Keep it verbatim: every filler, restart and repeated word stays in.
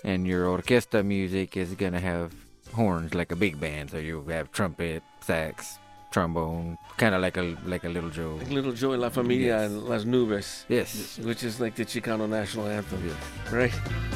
and your orquesta music is gonna have horns like a big band. So you have trumpet, sax, trombone, kind of like a like a Little Joe. Like Little Joe y La Familia Yes. and Las Nubes. Yes. Which is like the Chicano national anthem. Yes. Right?